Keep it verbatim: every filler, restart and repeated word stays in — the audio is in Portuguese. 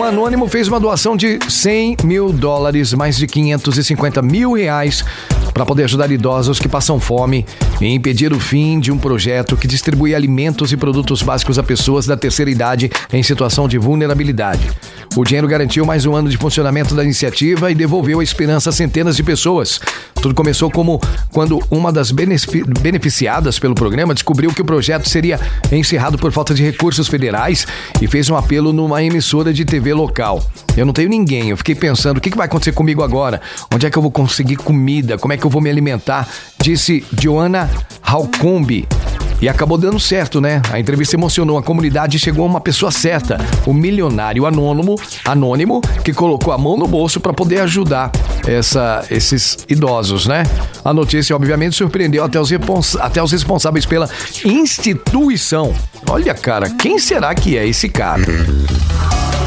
anônimo fez uma doação de cem mil dólares, mais de quinhentos e cinquenta mil reais, para poder ajudar idosos que passam fome e impedir o fim de um projeto que distribui alimentos e produtos básicos a pessoas da terceira idade em situação de vulnerabilidade. O dinheiro garantiu mais um ano de funcionamento da iniciativa e devolveu a esperança a centenas de pessoas. Tudo começou como quando uma das benefici- beneficiadas pelo programa descobriu que o projeto seria encerrado por falta de recursos federais e fez um apelo numa emissora de T V local. Eu não tenho ninguém, eu fiquei pensando, o que, que vai acontecer comigo agora? Onde é que eu vou conseguir comida? Como é que eu vou me alimentar? Disse Joana Halcombi. E acabou dando certo, né? A entrevista emocionou a comunidade e chegou a uma pessoa certa, o milionário anônimo, anônimo que colocou a mão no bolso para poder ajudar essa, esses idosos, né? A notícia, obviamente, surpreendeu até os, até os responsáveis pela instituição. Olha, cara, quem será que é esse cara?